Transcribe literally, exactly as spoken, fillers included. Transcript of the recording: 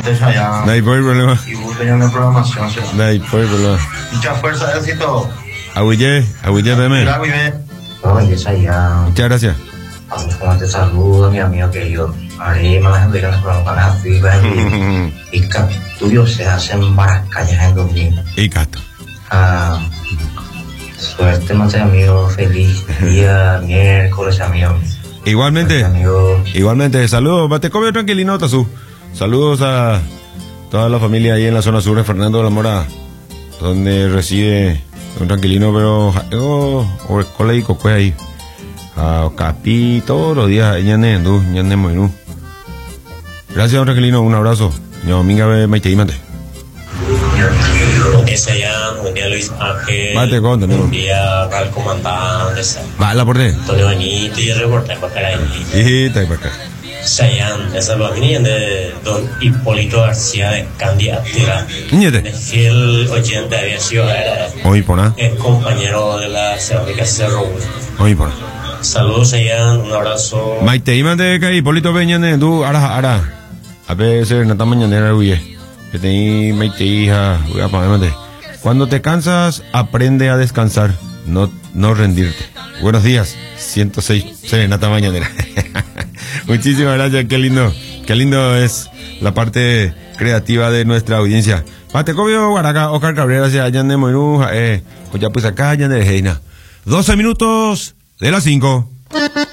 No hay problema. Y vos tenías una programación, ¿sí? No hay problema. Mucha fuerza, éxito. Aguille, Aguille, veme. Muchas gracias. Como te saludo, mi amigo querido. Ahí me las envían con las fibras y capturio se hacen baracayas en domingo. Y cato. Ah, suerte, más amigo. Feliz día, miércoles, amigo. Igualmente. Suerte, amigo. Igualmente. Saludos. Te come tranquilino, Tazú. Saludos a toda la familia ahí en la zona sur de Fernando de la Mora, donde reside un tranquilino, pero oh, o cola y cocue ahí. A Capi todos los días, ñane, du, ñane, moinu. Gracias, don Tranquilino, un abrazo. Yo, minga, maite y mate. Ese ya, buen día Luis Ángel. Mate, con, buen día para el comandante. Va, la por Antonio Benito y reporte para acá. Sí, está para acá. Sayan, de Salvador, de don Hipólito García de Candidatura. Niñete. De fiel oyente había sido Hoy por nada. el compañero de la cerámica Cerro. Hoy por nada. Saludos, Sayan, un abrazo. Maite, imate que Hipólito Beñane, tú, ara, ara. A veces, no tan mañanera, huye. Que te Maite, hija, voy a pagarme. Cuando te cansas, aprende a descansar, no, no rendirte. Buenos días, ciento seis, Serenata Mañanera. Muchísimas gracias, qué lindo, qué lindo es la parte creativa de nuestra audiencia. Patecobio, Guaraca, Oscar Cabrera, hacia Allende Moiruja, eh, pues ya pues acá, Allende de Heina. doce minutos de las cinco.